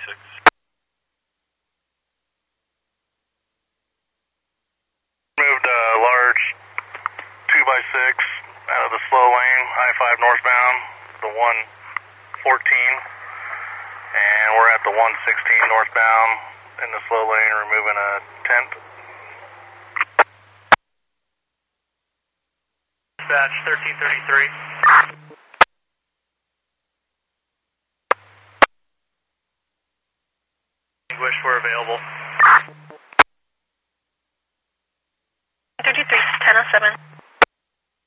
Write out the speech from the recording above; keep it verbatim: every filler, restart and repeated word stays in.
six. Moved a large two by six out of the slow lane, I five northbound, the one fourteen, and we're at the one sixteen northbound in the slow lane, removing a tent. Dispatch thirteen thirty-three. Wish we're available. thirty-three, ten oh seven.